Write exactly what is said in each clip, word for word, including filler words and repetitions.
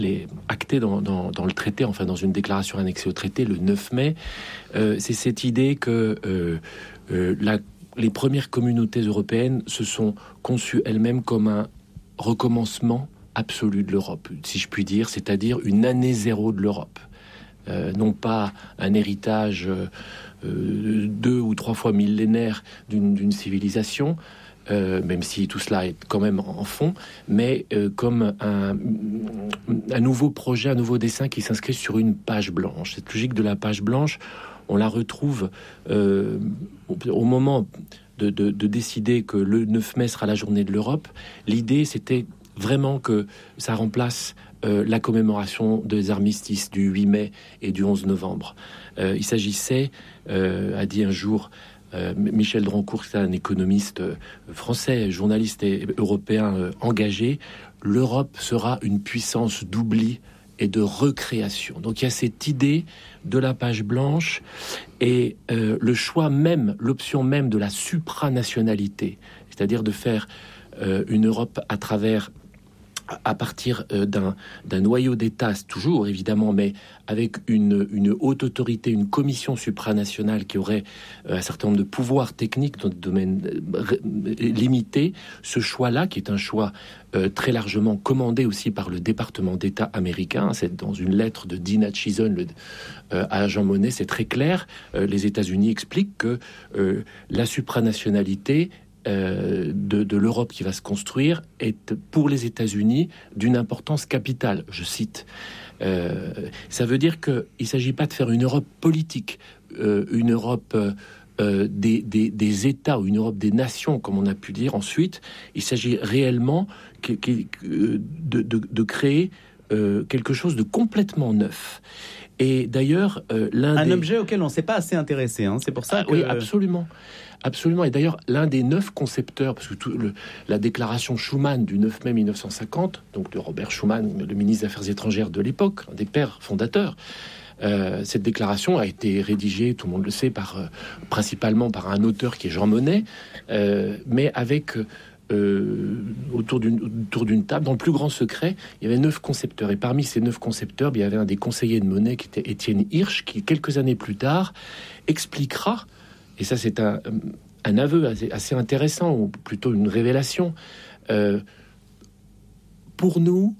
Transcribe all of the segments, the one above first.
est acté dans, dans, dans le traité, enfin dans une déclaration annexée au traité le neuf mai, euh, c'est cette idée que euh, euh, la, les premières communautés européennes se sont conçues elles-mêmes comme un recommencement absolu de l'Europe, si je puis dire, c'est-à-dire une année zéro de l'Europe. Euh, non pas un héritage euh, deux ou trois fois millénaire d'une, d'une civilisation, Euh, même si tout cela est quand même en fond, mais euh, comme un, un nouveau projet, un nouveau dessin qui s'inscrit sur une page blanche. Cette logique de la page blanche, on la retrouve euh, au, au moment de, de, de décider que le neuf mai sera la journée de l'Europe. L'idée, c'était vraiment que ça remplace euh, la commémoration des armistices du huit mai et du onze novembre. Euh, il s'agissait, euh, a dit un jour Euh, Michel Drancourt, c'est un économiste euh, français, journaliste et européen euh, engagé. L'Europe sera une puissance d'oubli et de recréation. Donc il y a cette idée de la page blanche et euh, le choix même, l'option même de la supranationalité, c'est-à-dire de faire euh, une Europe à travers à partir euh, d'un, d'un noyau d'État, toujours évidemment, mais avec une, une haute autorité, une commission supranationale qui aurait euh, un certain nombre de pouvoirs techniques dans des domaines euh, limités. Ce choix-là, qui est un choix euh, très largement commandé aussi par le département d'État américain, c'est dans une lettre de Dina Chison le, euh, à Jean Monnet, c'est très clair. Euh, les États-Unis expliquent que euh, la supranationalité Euh, de, de l'Europe qui va se construire est pour les États-Unis d'une importance capitale. Je cite. Euh, ça veut dire qu'il ne s'agit pas de faire une Europe politique, euh, une Europe euh, des, des, des États ou une Europe des nations, comme on a pu dire ensuite. Il s'agit réellement que, que, de, de, de créer euh, quelque chose de complètement neuf. Et d'ailleurs, euh, l'un un des... objet auquel on ne s'est pas assez intéressé. Hein. C'est pour ça ah, que... Oui, absolument. Absolument. Et d'ailleurs, l'un des neuf concepteurs, parce que tout le, la déclaration Schuman du neuf mai mille neuf cent cinquante, donc de Robert Schuman, le ministre des Affaires étrangères de l'époque, un des pères fondateurs, euh, cette déclaration a été rédigée, tout le monde le sait, par, euh, principalement par un auteur qui est Jean Monnet, euh, mais avec... Euh, autour, d'une, autour d'une table, dans le plus grand secret, il y avait neuf concepteurs. Et parmi ces neuf concepteurs, il y avait un des conseillers de Monnet qui était Étienne Hirsch, qui, quelques années plus tard, expliquera, et ça c'est un, un aveu assez, assez intéressant, ou plutôt une révélation, euh, pour nous,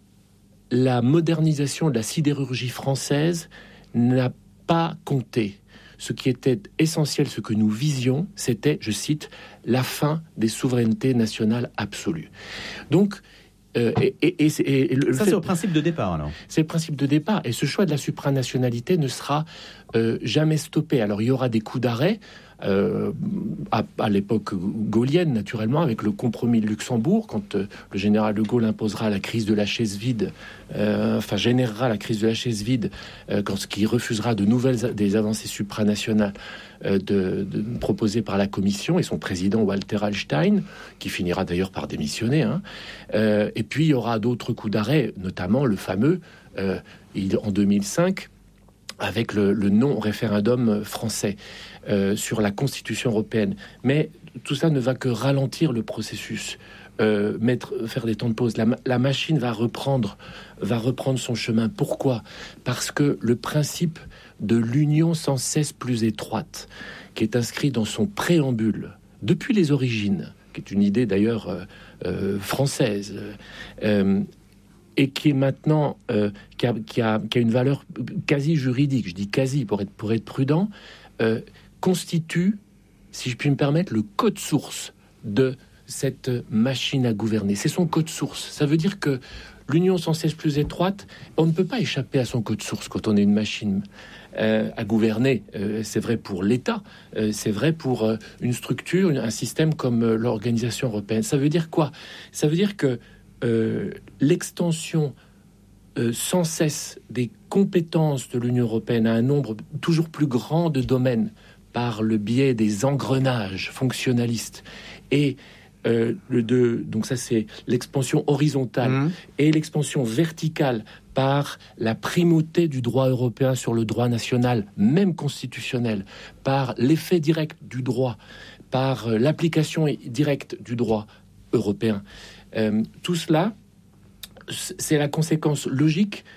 la modernisation de la sidérurgie française n'a pas compté. Ce qui était essentiel, ce que nous visions, c'était, je cite, la fin des souverainetés nationales absolues. Donc, euh, et, et, et, et le ça, fait, c'est au principe de départ, alors. C'est le principe de départ. Et ce choix de la supranationalité ne sera euh, jamais stoppé. Alors, il y aura des coups d'arrêt. Euh, à, à l'époque gaullienne, naturellement, avec le compromis de Luxembourg, quand euh, le général de Gaulle imposera la crise de la chaise vide, euh, enfin générera la crise de la chaise vide, euh, quand ce qui refusera de nouvelles des avancées supranationales euh, de, de, proposées par la Commission et son président Walter Hallstein, qui finira d'ailleurs par démissionner. Hein. Euh, et puis il y aura d'autres coups d'arrêt, notamment le fameux euh, il, en deux mille cinq. Avec le, le non-référendum français euh, sur la Constitution européenne. Mais tout ça ne va que ralentir le processus, euh, mettre, faire des temps de pause. La, la machine va reprendre, va reprendre son chemin. Pourquoi ? Parce que le principe de l'union sans cesse plus étroite, qui est inscrit dans son préambule, depuis les origines, qui est une idée d'ailleurs euh, euh, française, euh, et qui est maintenant euh, qui, a, qui, a, qui a une valeur quasi juridique, je dis quasi pour être, pour être prudent, euh, constitue, si je puis me permettre, le code source de cette machine à gouverner. C'est son code source. Ça veut dire que l'union sans cesse plus étroite, on ne peut pas échapper à son code source quand on est une machine euh, à gouverner. Euh, c'est vrai pour l'État, euh, c'est vrai pour euh, une structure, un système comme euh, l'Organisation européenne. Ça veut dire quoi ? Ça veut dire que Euh, l'extension euh, sans cesse des compétences de l'Union européenne à un nombre toujours plus grand de domaines par le biais des engrenages fonctionnalistes et euh, le de, donc ça c'est l'expansion horizontale mmh. et l'expansion verticale par la primauté du droit européen sur le droit national, même constitutionnel, par l'effet direct du droit, par euh, l'application directe du droit européen. Euh, tout cela, c'est la conséquence logique